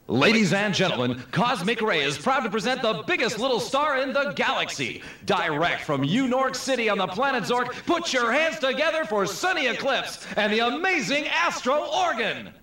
Ladies and gentlemen, Cosmic Ray is proud to present the biggest little star in the galaxy. Direct from Unork City on the planet Zork, put your hands together for Sunny Eclipse and the amazing Astro Organ.